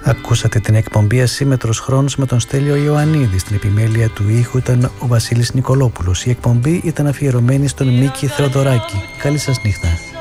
Ακούσατε την εκπομπή Ασύμετρος Χρόνος με τον Στέλιο Ιωαννίδη. Στην επιμέλεια του ήχου ήταν ο Βασίλης Νικολόπουλος. Η εκπομπή ήταν αφιερωμένη στον Μίκη Θεοδωράκη. Καλή σας νύχτα.